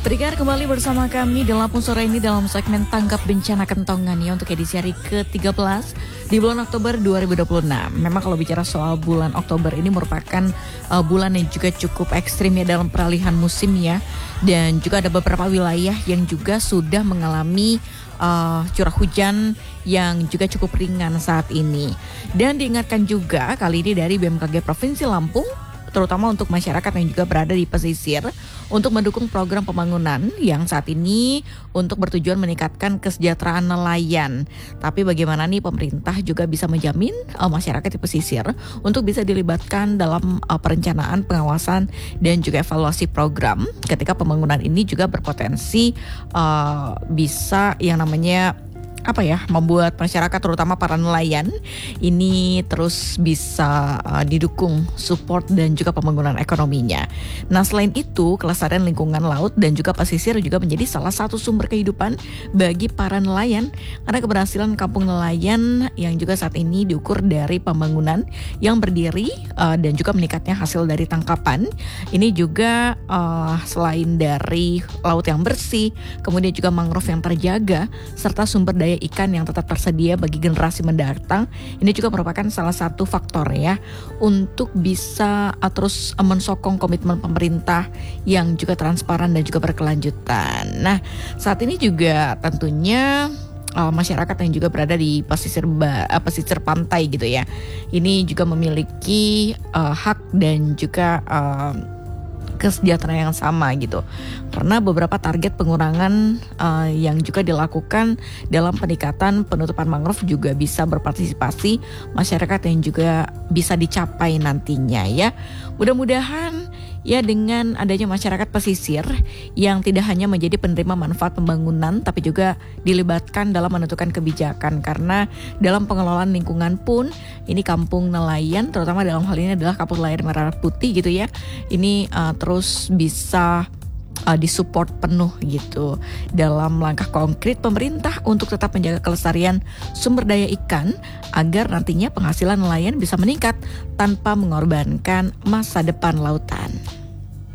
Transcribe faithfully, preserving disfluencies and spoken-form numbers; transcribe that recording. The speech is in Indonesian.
Berikan kembali bersama kami di Lampung sore ini dalam segmen Tanggap Bencana Kentongan ya untuk edisi hari ke tiga belas di bulan Oktober dua ribu dua puluh enam. Memang kalau bicara soal bulan Oktober ini merupakan uh, bulan yang juga cukup ekstrim ya dalam peralihan musim ya. Dan juga ada beberapa wilayah yang juga sudah mengalami uh, curah hujan yang juga cukup ringan saat ini. Dan diingatkan juga kali ini dari B M K G Provinsi Lampung, terutama untuk masyarakat yang juga berada di pesisir, untuk mendukung program pembangunan yang saat ini untuk bertujuan meningkatkan kesejahteraan nelayan. Tapi bagaimana nih pemerintah juga bisa menjamin uh, masyarakat di pesisir untuk bisa dilibatkan dalam uh, perencanaan, pengawasan, dan juga evaluasi program ketika pembangunan ini juga berpotensi uh, bisa yang namanya apa ya, membuat masyarakat terutama para nelayan ini terus bisa uh, didukung support dan juga pembangunan ekonominya. Nah, selain itu kelestarian lingkungan laut dan juga pesisir juga menjadi salah satu sumber kehidupan bagi para nelayan, karena keberhasilan kampung nelayan yang juga saat ini diukur dari pembangunan yang berdiri uh, dan juga meningkatnya hasil dari tangkapan. Ini juga uh, selain dari laut yang bersih, kemudian juga mangrove yang terjaga serta sumber daya ikan yang tetap tersedia bagi generasi mendatang. Ini juga merupakan salah satu faktor ya untuk bisa uh, terus uh, mensokong komitmen pemerintah yang juga transparan dan juga berkelanjutan. Nah, saat ini juga tentunya uh, masyarakat yang juga berada di pesisir ba- uh, pesisir pantai gitu ya, ini juga memiliki uh, hak dan juga uh, kesejahteraan yang sama gitu, karena beberapa target pengurangan uh, yang juga dilakukan dalam peningkatan penutupan mangrove juga bisa berpartisipasi masyarakat yang juga bisa dicapai nantinya ya. Mudah-mudahan ya dengan adanya masyarakat pesisir yang tidak hanya menjadi penerima manfaat pembangunan tapi juga dilibatkan dalam menentukan kebijakan, karena dalam pengelolaan lingkungan pun ini kampung nelayan, terutama dalam hal ini adalah kampung nelayan Merah Putih gitu ya, ini uh, terus bisa uh, disupport penuh gitu dalam langkah konkret pemerintah untuk tetap menjaga kelestarian sumber daya ikan agar nantinya penghasilan nelayan bisa meningkat tanpa mengorbankan masa depan lautan.